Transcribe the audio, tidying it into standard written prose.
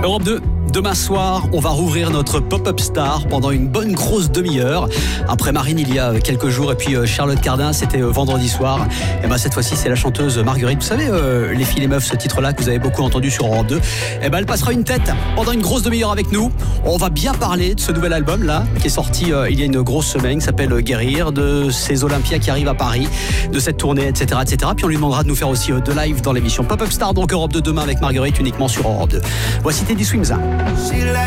Europe 2, demain soir, on va rouvrir notre Pop-Up Star pendant une bonne grosse demi-heure. Après Marine il y a quelques jours et puis Charlotte Cardin, c'était vendredi soir. Et ben cette fois-ci, c'est la chanteuse Marguerite. Vous savez, les filles, les meufs, ce titre-là que vous avez beaucoup entendu sur Europe 2. Et ben elle passera une tête pendant une grosse demi-heure avec nous. On va bien parler de ce nouvel album là, qui est sorti il y a une grosse semaine, qui s'appelle Guérir, de ces Olympias qui arrivent à Paris, de cette tournée, etc., etc. Puis on lui demandera de nous faire aussi de live dans l'émission Pop-Up Star, donc Europe 2 demain avec Marguerite uniquement sur Europe 2. Voici Teddy Swims.